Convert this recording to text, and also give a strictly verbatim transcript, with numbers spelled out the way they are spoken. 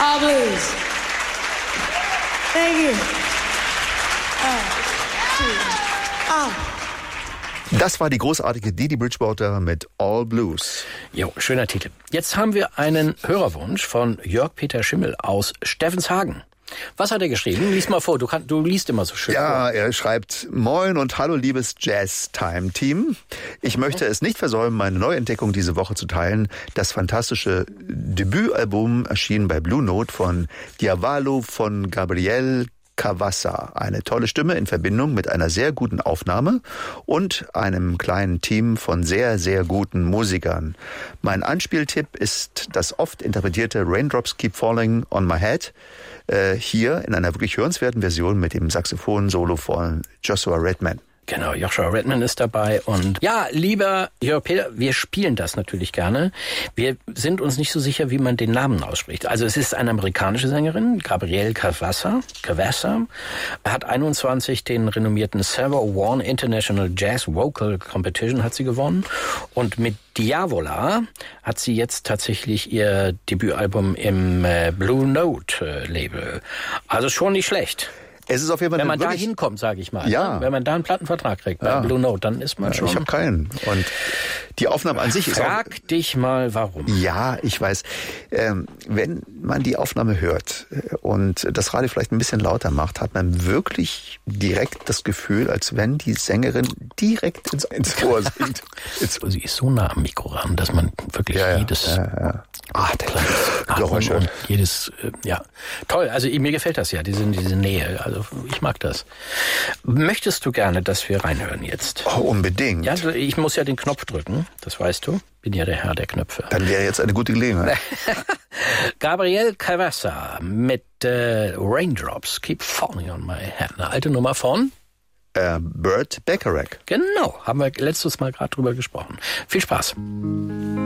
All Blues. Thank you. Uh, two, ah. Das war die großartige Didi Bridgewater mit All Blues. Jo, schöner Titel. Jetzt haben wir einen Hörerwunsch von Jörg-Peter Schimmel aus Steffenshagen. Was hat er geschrieben? Lies mal vor, du, kann, du liest immer so schön Ja, vor. er schreibt: Moin und hallo liebes Jazz-Time-Team. Ich möchte es nicht versäumen, meine Neuentdeckung diese Woche zu teilen. Das fantastische Debütalbum erschien bei Blue Note von Diavolo von Gabriel Cavassa. Eine tolle Stimme in Verbindung mit einer sehr guten Aufnahme und einem kleinen Team von sehr, sehr guten Musikern. Mein Anspieltipp ist das oft interpretierte Raindrops Keep Falling on My Head, äh, hier in einer wirklich hörenswerten Version mit dem Saxophon-Solo von Joshua Redman. Genau, Joshua Redman ist dabei und ja, lieber Jörg Peter, wir spielen das natürlich gerne. Wir sind uns nicht so sicher, wie man den Namen ausspricht. Also es ist eine amerikanische Sängerin, Gabrielle Cavassa, Cavassa, hat einundzwanzig den renommierten Sarah Vaughan International Jazz Vocal Competition hat sie gewonnen und mit Diavola hat sie jetzt tatsächlich ihr Debütalbum im äh, Blue Note äh, Label. Also schon nicht schlecht. Es ist auf jeden Fall Wenn man da wirklich hinkommt, sage ich mal. Ja. Ne? Wenn man da einen Plattenvertrag kriegt bei Ja. Blue Note, dann ist man Ja, schon... ich habe keinen. Und die Aufnahme an sich ist auch... Frag dich mal, warum. Ja, ich weiß. Ähm, wenn man die Aufnahme hört und das Radio vielleicht ein bisschen lauter macht, hat man wirklich direkt das Gefühl, als wenn die Sängerin direkt ins, ins Ohr singt. Sie ist so nah am Mikro ran, dass man wirklich Ja, ja, jedes... ja, ja. Ah, Geräusche. und jedes, äh, ja, toll. Also mir gefällt das ja, diese, diese Nähe. Also ich mag das. Möchtest du gerne, dass wir reinhören jetzt? Oh, unbedingt. Ja, also ich muss ja den Knopf drücken, das weißt du. Bin ja der Herr der Knöpfe. Dann wäre jetzt eine gute Gelegenheit. Gabriel Cavassa mit äh, Raindrops Keep Falling on My Head. Eine alte Nummer von? Äh, Burt Bacharach. Genau, haben wir letztes Mal gerade drüber gesprochen. Viel Spaß.